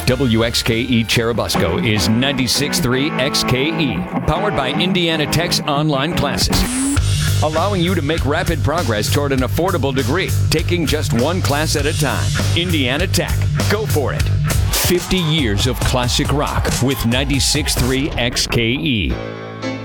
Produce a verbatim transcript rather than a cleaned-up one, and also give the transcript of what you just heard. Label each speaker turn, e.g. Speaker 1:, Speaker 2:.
Speaker 1: W X K E Cherubusco is ninety-six point three X K E, powered by Indiana Tech's online classes, allowing you to make rapid progress toward an affordable degree, taking just one class at a time. Indiana Tech. Go for it. fifty years of classic rock with ninety-six point three X K E.